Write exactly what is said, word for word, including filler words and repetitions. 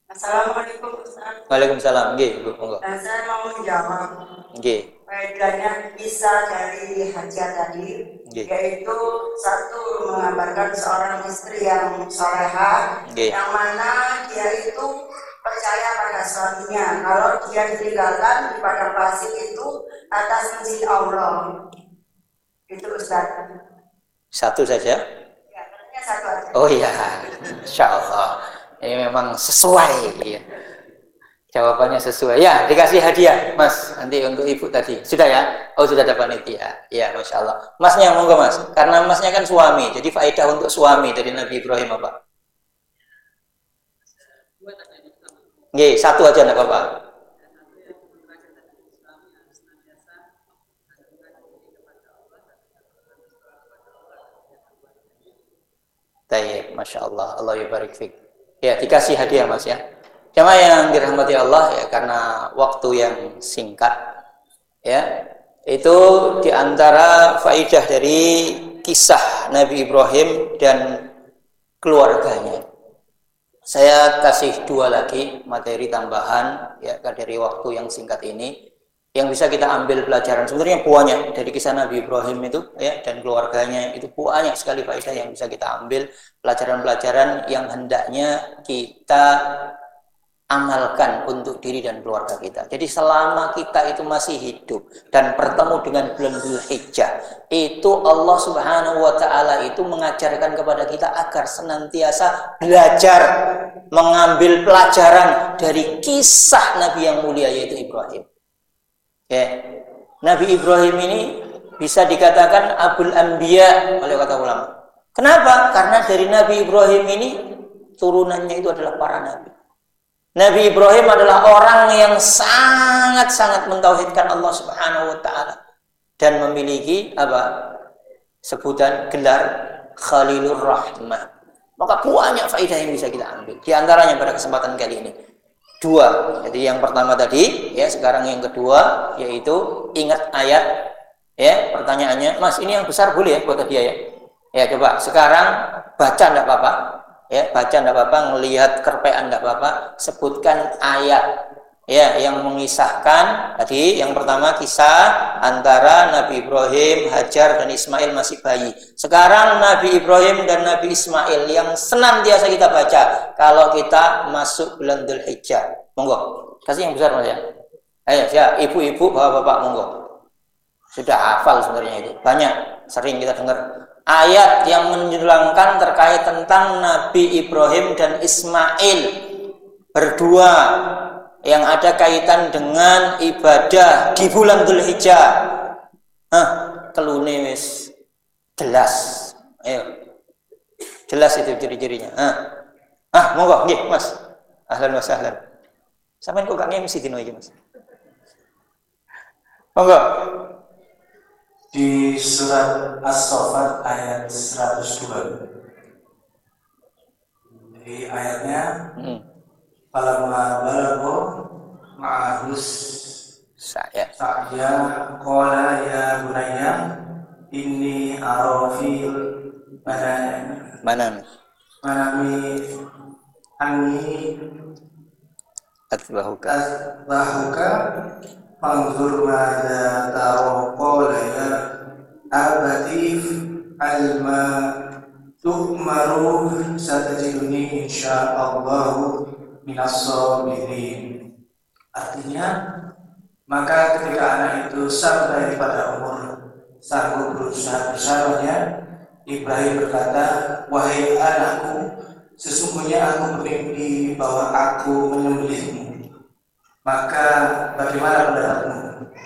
Assalamualaikum Ustaz. Waalaikumsalam. Nggih, Bu, monggo. Dan saya mau menjawab Nggih. faedahnya kisah dari Hajar tadi, Nggih. yaitu satu menggambarkan seorang istri yang soleha, Nggih. yang mana dia itu percaya pada suaminya. Kalau dia ditinggalkan di padang pasir itu atas izin Allah. Itu Ustaz. Satu saja. Ya, katanya satu aja. Oh iya, Insya Allah. Ini memang sesuai. Ya. Jawabannya sesuai. Ya, dikasih hadiah, Mas. Nanti untuk ibu tadi. Sudah ya? Oh, sudah ada panitia. Ya, Masya Allah. Masnya, monggo Mas. Karena Masnya kan suami. Jadi faedah untuk suami dari Nabi Ibrahim apa? Nggih, satu aja enggak apa-apa. Tayyib, Masya Allah. Allah yubarik fiik. Ya, dikasih hadiah Mas ya. Jamaah yang dirahmati Allah ya, karena waktu yang singkat ya, itu diantara faidah dari kisah Nabi Ibrahim dan keluarganya. Saya kasih dua lagi materi tambahan ya dari waktu yang singkat ini yang bisa kita ambil pelajaran. Sebenarnya banyak dari kisah Nabi Ibrahim itu ya dan keluarganya, itu banyak sekali faedah yang bisa kita ambil, pelajaran-pelajaran yang hendaknya kita amalkan untuk diri dan keluarga kita. Jadi selama kita itu masih hidup dan bertemu dengan bulan Dzulhijjah, itu Allah Subhanahu wa taala itu mengajarkan kepada kita agar senantiasa belajar, mengambil pelajaran dari kisah Nabi yang mulia yaitu Ibrahim. Ya. Nabi Ibrahim ini bisa dikatakan Abul Anbiya oleh kata ulama. Kenapa? Karena dari Nabi Ibrahim ini turunannya itu adalah para nabi. Nabi Ibrahim adalah orang yang sangat-sangat mentauhidkan Allah Subhanahu wa taala dan memiliki apa? Sebutan gelar Khalilur Rahman. Maka banyak faedah yang bisa kita ambil. Di antaranya pada kesempatan kali ini dua. Jadi yang pertama tadi, ya sekarang yang kedua yaitu ingat ayat. Ya, pertanyaannya, Mas, ini yang besar boleh ya buat dia ya? Ya coba sekarang baca enggak apa-apa. Ya, baca enggak apa-apa, ngelihat kerpean enggak apa-apa, sebutkan ayat ya yang mengisahkan tadi yang pertama kisah antara Nabi Ibrahim, Hajar dan Ismail masih bayi. Sekarang Nabi Ibrahim dan Nabi Ismail yang senantiasa kita baca kalau kita masuk bulan Dzulhijjah. Monggo. Kasih yang besar Mas ya. Ayo, ya, ibu-ibu, bapak-bapak monggo. Sudah hafal sebenarnya itu. Banyak, sering kita dengar ayat yang menjelangkan terkait tentang Nabi Ibrahim dan Ismail berdua yang ada kaitan dengan ibadah di bulan Dzulhijjah. Hah, kelune wis jelas. Ayo. Jelas itu ciri-cirinya. Hah. Ah, monggo nggih, Mas. Ahlan wa sahlan. Sampeyan kok gak ngemsi dino iki, Mas? Monggo. Di surat As-Saffat ayat seratus dua. Jadi ayatnya hmm. Falamma balagha ma'ahus saya saya qala ya bunayya inni ara fil manami manami manami anni atbahuka atbahuka fanzur mada tara qala ya abatif alma tu'maru satajiduni insyaallahu minas sabirin. Artinya, maka ketika anak itu sampai pada umur sanggup berusaha bersamanya, Ibrahim berkata, wahai anakku, sesungguhnya aku bermimpi bahwa aku menyembelihmu. Maka bagaimana pendapatmu?